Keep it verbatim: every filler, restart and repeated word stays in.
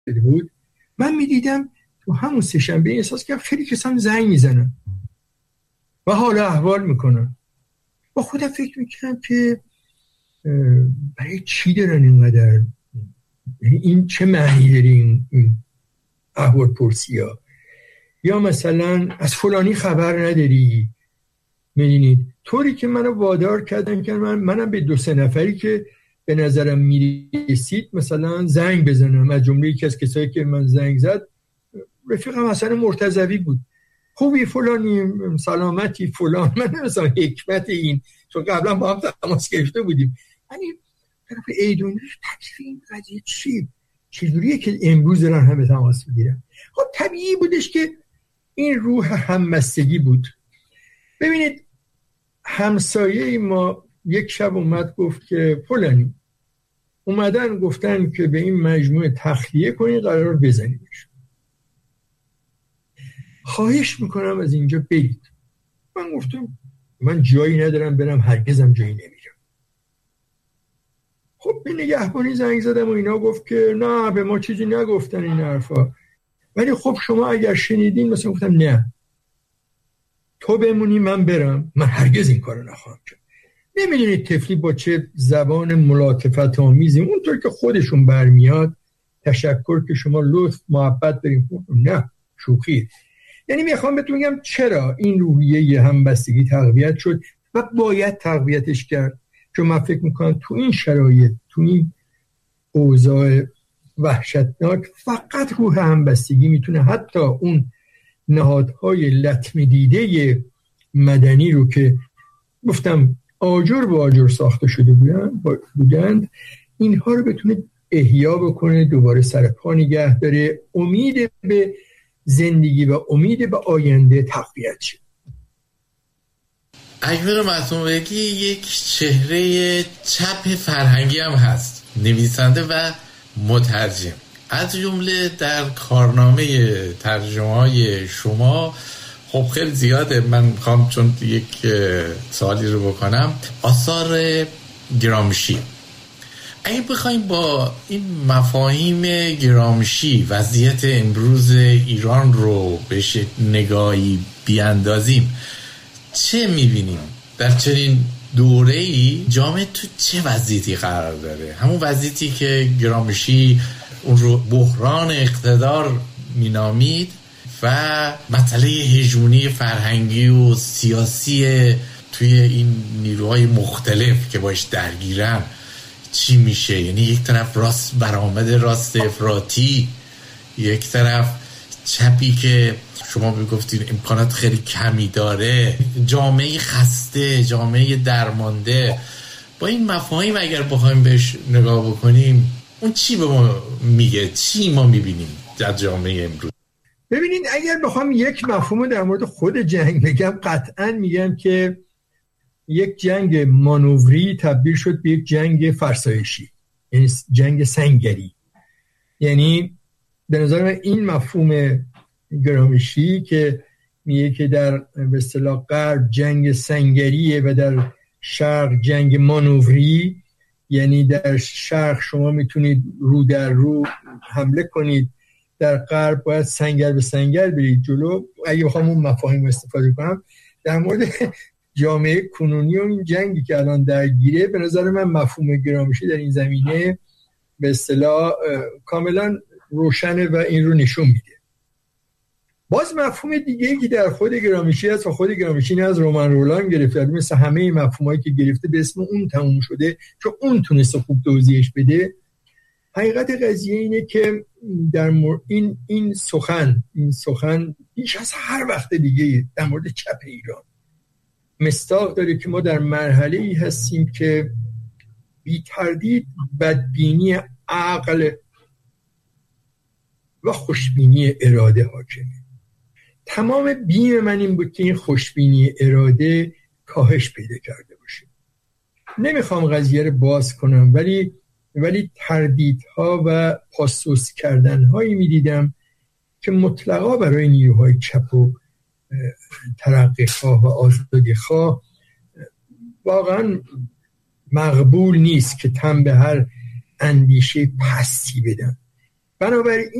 بود، من میدیدم تو همون سه شنبه احساس کردم خیلی کسان زنگ میزنن و حال احوال میکنن. با خودم فکر میکنم که برای چی دارن اینقدر، این چه معنی داره این, این احوال پرسی ها؟ یا مثلا از فلانی خبر نداری؟ میدونید طوری که منو وادار کردن که من منم به دو سه نفری که به نظرم میرسید مثلا زنگ بزنم. از جمله یکی از کسایی که من زنگ زد رفیقم حسن مرتضوی بود. خوبی فلانی، سلامتی فلان. من مثلا حکمت این، چون قبلا با هم تماس گرفته بودیم، یعنی طرف ایدونی تکلیف این قضیه چی؟ چجوریه که امروز دارن همه تماس میگیرن؟ خب طبیعی بودش که این روح همبستگی بود. ببینید همسایه ما یک شب اومد گفت که فلانی اومدن گفتن که به این مجموعه تخلیه کنید، قرار بزنیمش، خواهش میکنم از اینجا برید. من گفتم من جایی ندارم برم، هرگزم جایی نمیرم. خب به نگهبانی زنگ زدم و اینا، گفت که نه به ما چیزی نگفتن این حرفا، ولی خب شما اگر شنیدین. مثلا گفتم نه تو بمونی من برم، من هرگز این کارو نخواهم کرد. نمیدونید طفلی با چه زبان ملاطفت آمیزی اونطور که خودشون برمیاد تشکر که شما لطف محبت داریم. نه شوخی. یعنی میخوام بهتون بگم چرا این روحیه همبستگی تقویت شد و باید تقویتش کرد. چون من فکر میکنم تو این شرایط، تو این اوضاع وحشتناک، فقط روح همبستگی میتونه حتی اون نهادهای لطمه دیده مدنی رو که گفتم آجر به آجر ساخته شده بودند، اینها رو بتونه احیا بکنه، دوباره سر پا نگه داره، امید به زندگی و امید به آینده تقویت شه. اکبر معصوم‌بگی یک چهره چپ فرهنگی هم هست، نویسنده و مترجم. از جمله در کارنامه ترجمه‌های شما خب خیلی زیاده، من میخوام چون یک سوالی رو بکنم. آثار گرامشی، اگه بخوایم با این مفاهیم گرامشی وضعیت امروز ایران رو بهش نگاهی بیاندازیم، چه میبینیم؟ در چنین دوره‌ای جامعه تو چه وضعیتی قرار داره؟ همون وضعیتی که گرامشی اون رو بحران اقتدار مینامید و مسئله هژمونی فرهنگی و سیاسی توی این نیروهای مختلف که باش درگیرن چی میشه؟ یعنی یک طرف راست برآمد راست افراطی، یک طرف چپی که شما میگفتین امکانات خیلی کمی داره، جامعه خسته، جامعه درمانده. با این مفاهیم اگر بخوایم بهش نگاه بکنیم اون چی به ما میگه؟ چی ما میبینیم در جامعه امروز؟ ببینید اگر بخوام یک مفهوم در مورد خود جنگ بگم، قطعا میگم که یک جنگ مانوری تبدیل شد به یک جنگ فرسایشی، یعنی جنگ سنگری. یعنی به نظر من این مفهوم گرامشی که میگه که در به اصطلاح غرب جنگ سنگریه و در شرق جنگ مانوری، یعنی در شرق شما میتونید رو در رو حمله کنید، در غرب باید سنگر به سنگر برید جلو. اگه بخوام اون مفاهیم استفاده کنم در مورد جامعه کنونی و این جنگی که الان درگیره، به نظر من مفهوم گرامشی در این زمینه به اصطلاح کاملا روشنه و این رو نشون میده. باز مفهوم دیگه که در خود گرامشی هست و خود گرامشی نه از رومن رولان گرفته، مثل همه مفهومایی که گرفته به اسم اون تموم شده چون اون تونسته خوب توضیحش بده. حقیقت قضیه اینه که در مورد این این سخن این سخن بیش از هر وقت دیگه در مورد چپ ایران مستاق داره که ما در مرحله‌ای هستیم که بی تردید بدبینی عقل و خوشبینی اراده حاکمه. تمام بیم من این بود که این خوشبینی اراده کاهش پیدا کرده باشه. نمیخوام قضیه رو باز کنم، ولی ولی تردیدها و پاسوس کردنهایی میدیدم که مطلقا برای نیروهای چپ و ترقی‌خواه و آزادی‌خواه واقعا مقبول نیست که تن به هر اندیشه پستی بدن. بنابراین